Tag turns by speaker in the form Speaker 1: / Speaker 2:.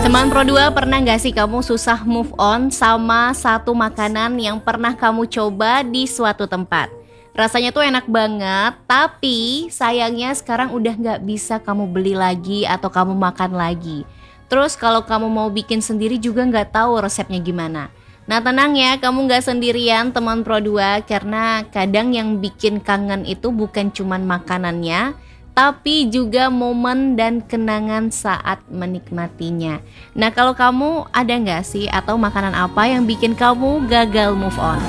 Speaker 1: Teman Pro 2, pernah gak sih kamu susah move on sama satu makanan yang pernah kamu coba di suatu tempat? Rasanya tuh enak banget, tapi sayangnya sekarang udah gak bisa kamu beli lagi atau kamu makan lagi. Terus kalau kamu mau bikin sendiri juga gak tahu resepnya gimana. Nah tenang ya, kamu gak sendirian teman Pro 2, karena kadang yang bikin kangen itu bukan cuman makanannya, tapi juga momen dan kenangan saat menikmatinya. Nah kalau kamu ada nggak sih atau makanan apa yang bikin kamu gagal move on?